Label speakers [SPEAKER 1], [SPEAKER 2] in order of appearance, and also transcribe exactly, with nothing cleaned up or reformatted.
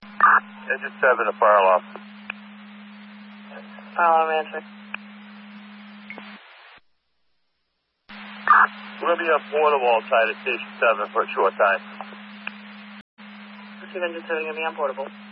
[SPEAKER 1] Engine seven to fire alarm.
[SPEAKER 2] Fire alarm answering.
[SPEAKER 1] We're going to be on portable outside of Station seven for a short time.
[SPEAKER 2] Receive engine seven, going to be on portable.